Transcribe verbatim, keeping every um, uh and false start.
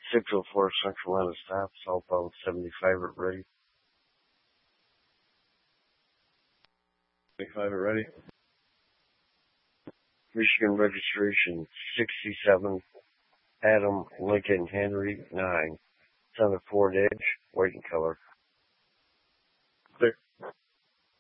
six oh four Central Line stop, southbound seventy-five at ready. seventy-five at ready. Michigan registration sixty-seven, Adam Lincoln Henry nine. It's on the Ford Edge, white in color.